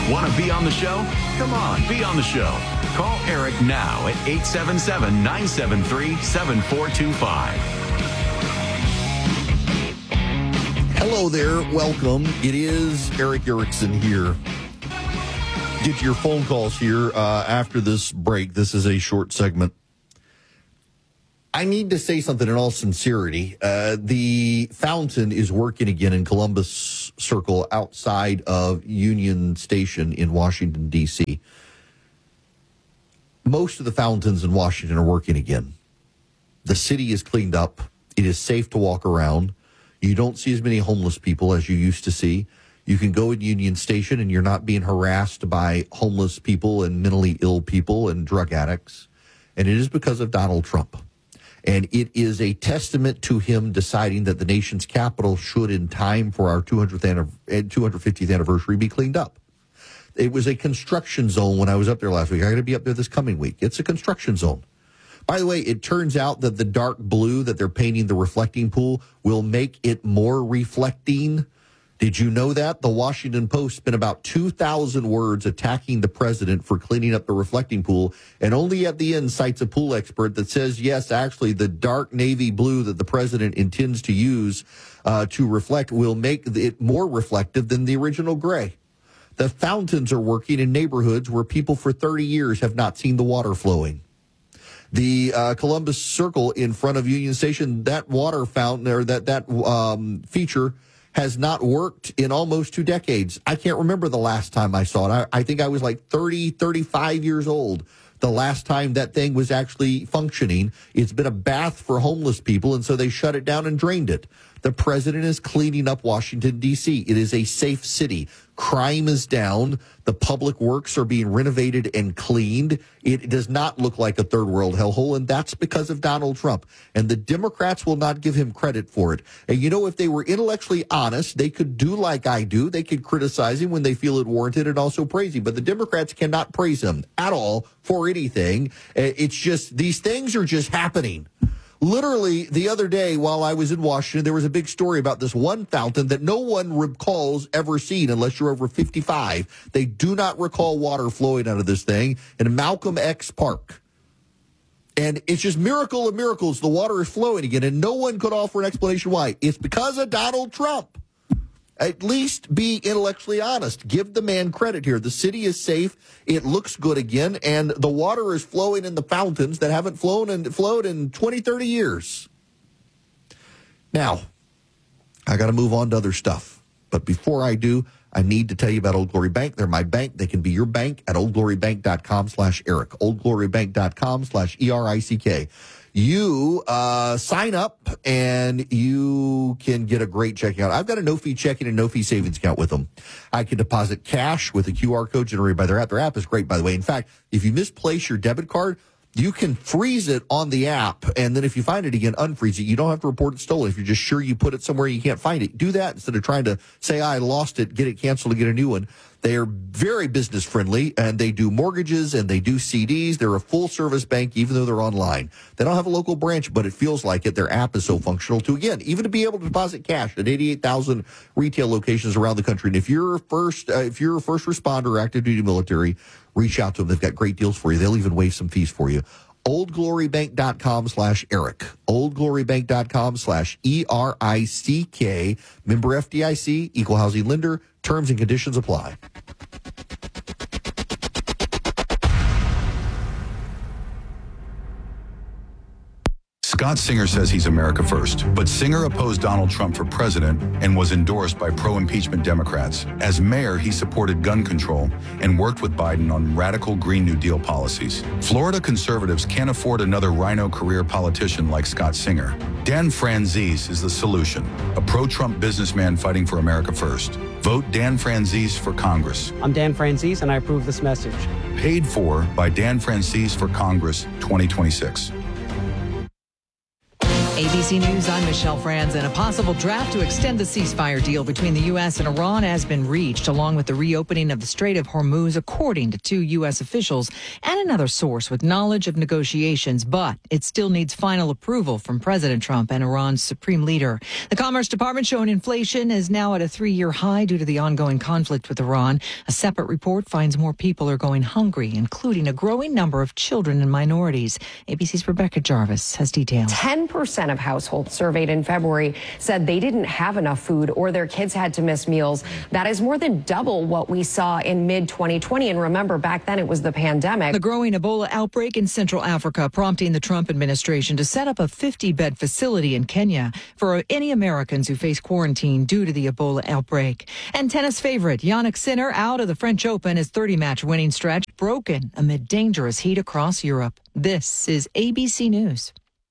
Want to be on the show? Come on, be on the show. Call Eric now at 877-973-7425. Hello there. Welcome. It is Eric Erickson here. Get your phone calls here after this break. This is a short segment. I need to say something in all sincerity. The fountain is working again in Columbus Circle outside of Union Station in Washington, D.C. Most of the fountains in Washington are working again. The city is cleaned up. It is safe to walk around. You don't see as many homeless people as you used to see. You can go in Union Station and you're not being harassed by homeless people and mentally ill people and drug addicts. And it is because of Donald Trump. And it is a testament to him deciding that the nation's capital should, in time for our 250th anniversary, be cleaned up. It was a construction zone when I was up there last week. I'm going to be up there this coming week. It's a construction zone. By the way, it turns out that the dark blue that they're painting the reflecting pool will make it more reflecting. Did you know that? The Washington Post spent about 2,000 words attacking the president for cleaning up the reflecting pool, and only at the end cites a pool expert that says, yes, actually, the dark navy blue that the president intends to use to reflect will make it more reflective than the original gray. The fountains are working in neighborhoods where people for 30 years have not seen the water flowing. The Columbus Circle in front of Union Station, that water fountain or that feature has not worked in almost 2 decades. I can't remember the last time I saw it. I think I was like 30, 35 years old the last time that thing was actually functioning. It's been a bath for homeless people, and so they shut it down and drained it. The president is cleaning up Washington, D.C. It is a safe city. Crime is down. The public works are being renovated and cleaned. It does not look like a third world hellhole, and that's because of Donald Trump. And the Democrats will not give him credit for it. And you know, if they were intellectually honest, they could do like I do. They could criticize him when they feel it warranted and also praise him. But the Democrats cannot praise him at all for anything. It's just, these things are just happening. Literally, the other day while I was in Washington, there was a big story about this one fountain that no one recalls ever seen unless you're over 55. They do not recall water flowing out of this thing in Malcolm X Park. And it's just miracle of miracles. The water is flowing again, and no one could offer an explanation why. It's because of Donald Trump. At least be intellectually honest. Give the man credit here. The city is safe. It looks good again. And the water is flowing in the fountains that haven't flowed in 20, 30 years. Now, I got to move on to other stuff. But before I do, I need to tell you about Old Glory Bank. They're my bank. They can be your bank at oldglorybank.com/Eric. oldglorybank.com/ERICK. You sign up and you can get a great checking account. I've got a no-fee checking and no-fee savings account with them. I can deposit cash with a QR code generated by their app. Their app is great, by the way. In fact, if you misplace your debit card, you can freeze it on the app, and then if you find it again, unfreeze it. You don't have to report it stolen. If you're just sure you put it somewhere you can't find it, do that instead of trying to say, I lost it, get it canceled, and get a new one. They are very business-friendly, and they do mortgages, and they do CDs. They're a full-service bank, even though they're online. They don't have a local branch, but it feels like it. Their app is so functional, too. Again, even to be able to deposit cash at 88,000 retail locations around the country. And if you're a first responder or active duty military, reach out to them. They've got great deals for you. They'll even waive some fees for you. oldglorybank.com/Eric. oldglorybank.com/ERICK. Member FDIC, equal housing lender. Terms and conditions apply. Scott Singer says he's America first, but Singer opposed Donald Trump for president and was endorsed by pro-impeachment Democrats. As mayor, he supported gun control and worked with Biden on radical Green New Deal policies. Florida conservatives can't afford another rhino career politician like Scott Singer. Dan Franzese is the solution, a pro-Trump businessman fighting for America first. Vote Dan Franzese for Congress. I'm Dan Franzese, and I approve this message. Paid for by Dan Franzese for Congress 2026. ABC News, I'm Michelle Franzen. A possible draft to extend the ceasefire deal between the U.S. and Iran has been reached, along with the reopening of the Strait of Hormuz, according to 2 U.S. officials and another source with knowledge of negotiations. But it still needs final approval from President Trump and Iran's supreme leader. The Commerce Department showing inflation is now at a 3-year high due to the ongoing conflict with Iran. A separate report finds more people are going hungry, including a growing number of children and minorities. ABC's Rebecca Jarvis has details. 10% of households surveyed in February said they didn't have enough food or their kids had to miss meals. That is more than double what we saw in mid-2020. And remember, back then it was the pandemic. The growing Ebola outbreak in Central Africa prompting the Trump administration to set up a 50-bed facility in Kenya for any Americans who face quarantine due to the Ebola outbreak. And tennis favorite Jannik Sinner out of the French Open, his 30-match winning stretch broken amid dangerous heat across Europe. This is ABC News.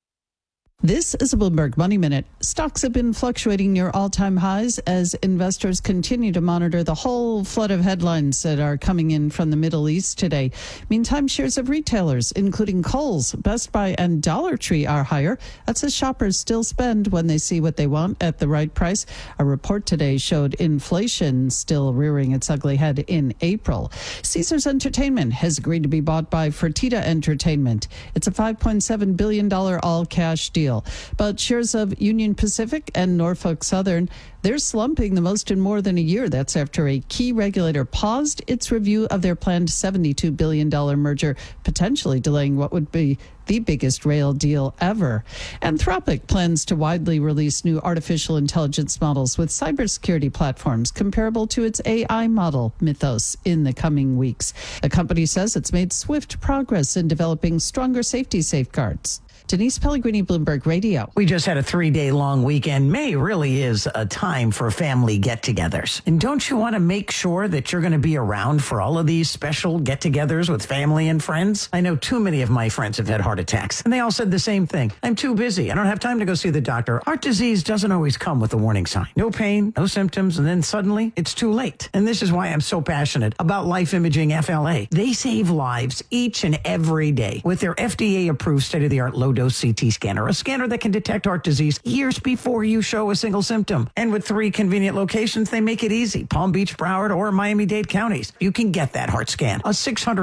This is a Bloomberg Money Minute. Stocks have been fluctuating near all-time highs as investors continue to monitor the whole flood of headlines that are coming in from the Middle East today. Meantime, shares of retailers, including Kohl's, Best Buy, and Dollar Tree are higher. That's as shoppers still spend when they see what they want at the right price. A report today showed inflation still rearing its ugly head in April. Caesars Entertainment has agreed to be bought by Fertitta Entertainment. It's a $5.7 billion all-cash deal. But shares of Union Pacific and Norfolk Southern, they're slumping the most in more than a year. That's after a key regulator paused its review of their planned $72 billion merger, potentially delaying what would be the biggest rail deal ever. Anthropic plans to widely release new artificial intelligence models with cybersecurity platforms comparable to its AI model, Mythos, in the coming weeks. The company says it's made swift progress in developing stronger safety safeguards. Denise Pellegrini, Bloomberg Radio. We just had a 3-day long weekend. May really is a time for family get-togethers. And don't you want to make sure that you're going to be around for all of these special get-togethers with family and friends? I know too many of my friends have had heart attacks, and they all said the same thing. I'm too busy. I don't have time to go see the doctor. Heart disease doesn't always come with a warning sign. No pain, no symptoms, and then suddenly it's too late. And this is why I'm so passionate about Life Imaging FLA. They save lives each and every day with their FDA-approved state-of-the-art low-dose CT scanner, a scanner that can detect heart disease years before you show a single symptom. And with 3 convenient locations, they make it easy. Palm Beach, Broward, or Miami-Dade counties. You can get that heart scan, a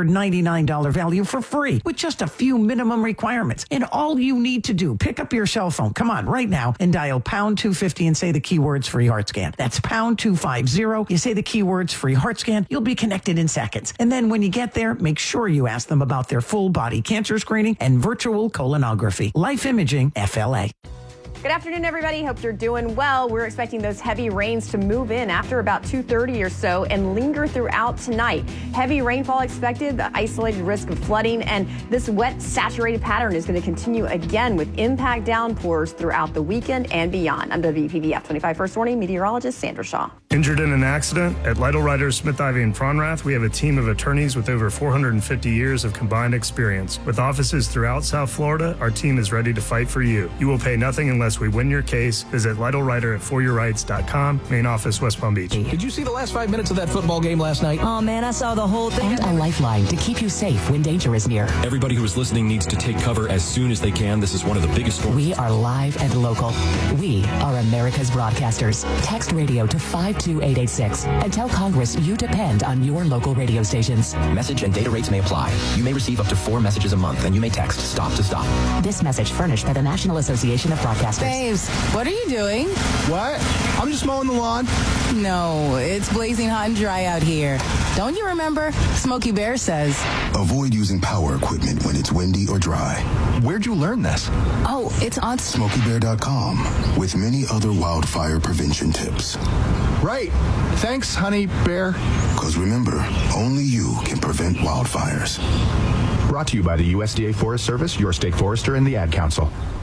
$699 value for free with just a few minimum requirements. And all you need to do, pick up your cell phone, come on, right now, and dial pound 250 and say the keywords free heart scan. That's pound 250. You say the keywords free heart scan, you'll be connected in seconds. And then when you get there, make sure you ask them about their full body cancer screening and virtual colonoscopy. Life Imaging FLA. Good afternoon, everybody. Hope you're doing well. We're expecting those heavy rains to move in after about 2:30 or so and linger throughout tonight. Heavy rainfall expected, the isolated risk of flooding, and this wet, saturated pattern is going to continue again with impact downpours throughout the weekend and beyond. I'm WPBF 25 First Warning meteorologist Sandra Shaw. Injured in an accident? At Lytle Writers, Smith, Ivey, and Fronrath, we have a team of attorneys with over 450 years of combined experience. With offices throughout South Florida, our team is ready to fight for you. You will pay nothing unless we win your case. Visit LytleWriter at foryourrights.com. Main office, West Palm Beach. Did you see the last 5 minutes of that football game last night? Oh, man, I saw the whole thing. And a lifeline to keep you safe when danger is near. Everybody who is listening needs to take cover as soon as they can. This is one of the biggest storms. We are live and local. We are America's broadcasters. Text radio to 52886 and tell Congress you depend on your local radio stations. Message and data rates may apply. You may receive up to 4 messages a month, and you may text STOP to STOP. This message furnished by the National Association of Broadcasters. Babes, what are you doing? What? I'm just mowing the lawn. No, it's blazing hot and dry out here. Don't you remember? Smokey Bear says. Avoid using power equipment when it's windy or dry. Where'd you learn this? Oh, it's on SmokeyBear.com with many other wildfire prevention tips. Right. Thanks, honey bear. Because remember, only you can prevent wildfires. Brought to you by the USDA Forest Service, your state forester, and the Ad Council.